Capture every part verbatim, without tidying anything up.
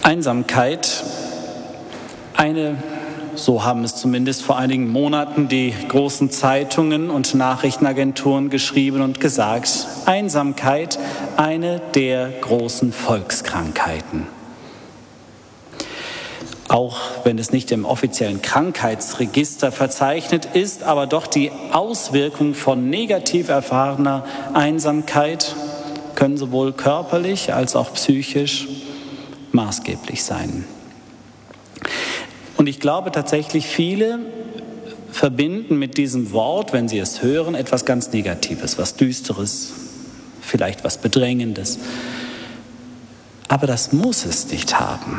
Einsamkeit, eine, so haben es zumindest vor einigen Monaten die großen Zeitungen und Nachrichtenagenturen geschrieben und gesagt, Einsamkeit, eine der großen Volkskrankheiten. Auch wenn es nicht im offiziellen Krankheitsregister verzeichnet ist, aber doch die Auswirkungen von negativ erfahrener Einsamkeit können sowohl körperlich als auch psychisch maßgeblich sein. Und ich glaube tatsächlich, viele verbinden mit diesem Wort, wenn sie es hören, etwas ganz Negatives, was Düsteres, vielleicht was Bedrängendes. Aber das muss es nicht haben.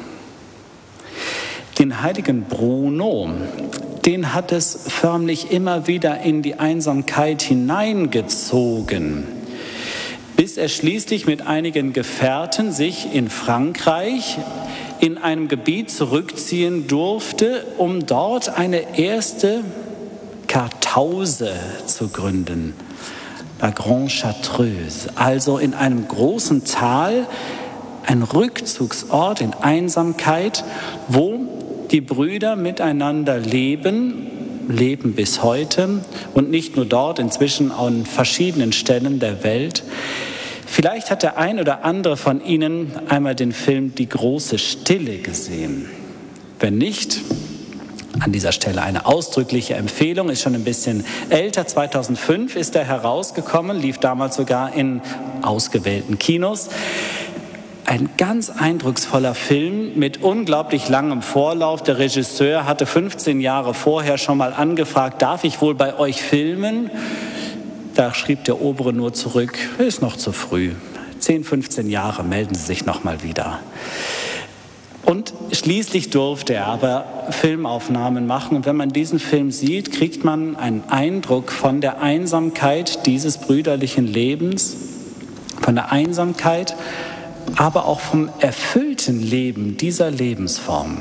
Den heiligen Bruno, den hat es förmlich immer wieder in die Einsamkeit hineingezogen, bis er schließlich mit einigen Gefährten sich in Frankreich in einem Gebiet zurückziehen durfte, um dort eine erste Kartause zu gründen, La Grande Chartreuse, also in einem großen Tal, ein Rückzugsort in Einsamkeit, wo die Brüder miteinander leben, leben bis heute und nicht nur dort, inzwischen an verschiedenen Stellen der Welt. Vielleicht hat der ein oder andere von Ihnen einmal den Film Die große Stille gesehen. Wenn nicht, an dieser Stelle eine ausdrückliche Empfehlung, ist schon ein bisschen älter. zweitausendfünf ist er herausgekommen, lief damals sogar in ausgewählten Kinos. Ein ganz eindrucksvoller Film mit unglaublich langem Vorlauf. Der Regisseur hatte fünfzehn Jahre vorher schon mal angefragt, darf ich wohl bei euch filmen? Da schrieb der Obere nur zurück, ist noch zu früh. zehn, fünfzehn Jahre, melden Sie sich noch mal wieder. Und schließlich durfte er aber Filmaufnahmen machen. Und wenn man diesen Film sieht, kriegt man einen Eindruck von der Einsamkeit dieses brüderlichen Lebens, von der Einsamkeit, aber auch vom erfüllten Leben dieser Lebensform.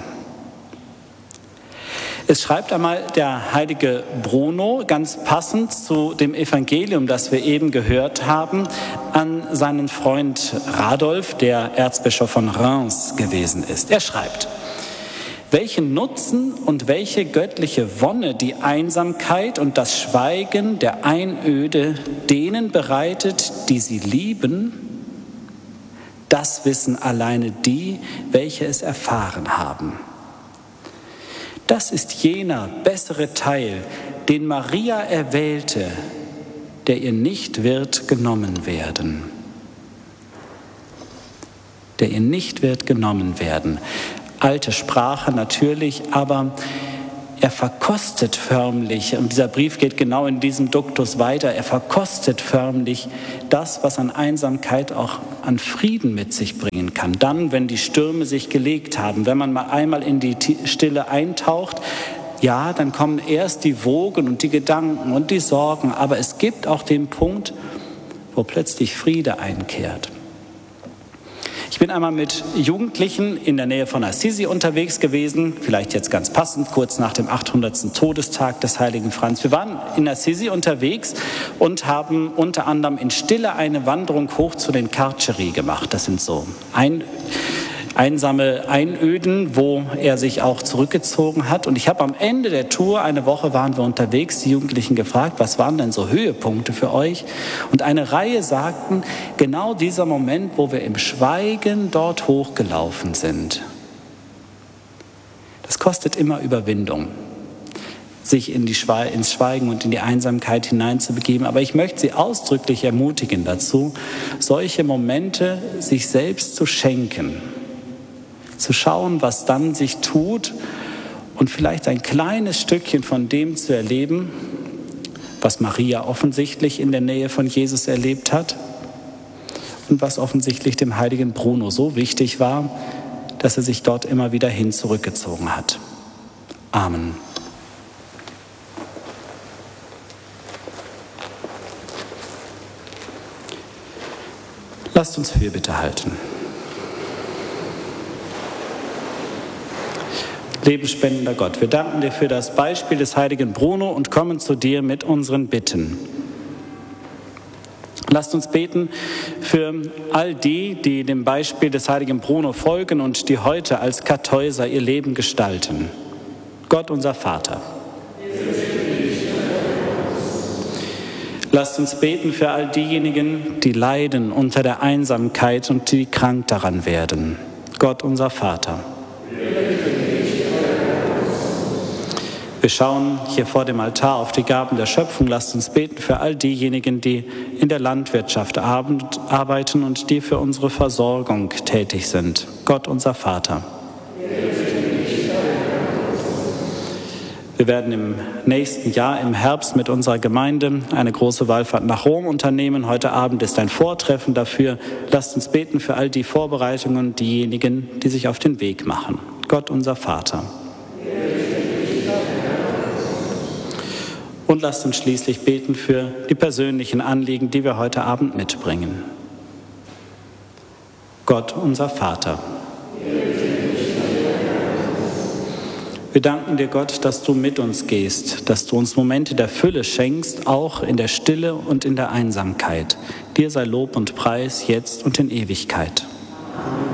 Es schreibt einmal der heilige Bruno, ganz passend zu dem Evangelium, das wir eben gehört haben, an seinen Freund Radolf, der Erzbischof von Reims gewesen ist. Er schreibt: Welchen Nutzen und welche göttliche Wonne die Einsamkeit und das Schweigen der Einöde denen bereitet, die sie lieben, das wissen alleine die, welche es erfahren haben. Das ist jener bessere Teil, den Maria erwählte, der ihr nicht wird genommen werden. Der ihr nicht wird genommen werden. Alte Sprache natürlich, aber er verkostet förmlich, und dieser Brief geht genau in diesem Duktus weiter, er verkostet förmlich das, was an Einsamkeit auch an Frieden mit sich bringen kann. Dann, wenn die Stürme sich gelegt haben, wenn man mal einmal in die Stille eintaucht, ja, dann kommen erst die Wogen und die Gedanken und die Sorgen, aber es gibt auch den Punkt, wo plötzlich Friede einkehrt. Ich bin einmal mit Jugendlichen in der Nähe von Assisi unterwegs gewesen, vielleicht jetzt ganz passend, kurz nach dem achthundertsten Todestag des heiligen Franz. Wir waren in Assisi unterwegs und haben unter anderem in Stille eine Wanderung hoch zu den Carceri gemacht. Das sind so ein, einsame Einöden, wo er sich auch zurückgezogen hat. Und ich habe am Ende der Tour, eine Woche waren wir unterwegs, die Jugendlichen gefragt, was waren denn so Höhepunkte für euch? Und eine Reihe sagten, genau dieser Moment, wo wir im Schweigen dort hochgelaufen sind. Das kostet immer Überwindung, sich in die Schwe- ins Schweigen und in die Einsamkeit hineinzubegeben. Aber ich möchte Sie ausdrücklich ermutigen dazu, solche Momente sich selbst zu schenken, zu schauen, was dann sich tut und vielleicht ein kleines Stückchen von dem zu erleben, was Maria offensichtlich in der Nähe von Jesus erlebt hat und was offensichtlich dem heiligen Bruno so wichtig war, dass er sich dort immer wieder hin zurückgezogen hat. Amen. Lasst uns Fürbitte halten. Lebensspendender Gott, wir danken dir für das Beispiel des heiligen Bruno und kommen zu dir mit unseren Bitten. Lasst uns beten für all die, die dem Beispiel des heiligen Bruno folgen und die heute als Kartäuser ihr Leben gestalten. Gott, unser Vater. Lasst uns beten für all diejenigen, die leiden unter der Einsamkeit und die krank daran werden. Gott, unser Vater. Wir schauen hier vor dem Altar auf die Gaben der Schöpfung. Lasst uns beten für all diejenigen, die in der Landwirtschaft arbeiten und die für unsere Versorgung tätig sind. Gott, unser Vater. Wir werden im nächsten Jahr, im Herbst, mit unserer Gemeinde eine große Wallfahrt nach Rom unternehmen. Heute Abend ist ein Vortreffen dafür. Lasst uns beten für all die Vorbereitungen und diejenigen, die sich auf den Weg machen. Gott, unser Vater. Und lasst uns schließlich beten für die persönlichen Anliegen, die wir heute Abend mitbringen. Gott, unser Vater. Wir danken dir, Gott, dass du mit uns gehst, dass du uns Momente der Fülle schenkst, auch in der Stille und in der Einsamkeit. Dir sei Lob und Preis jetzt und in Ewigkeit.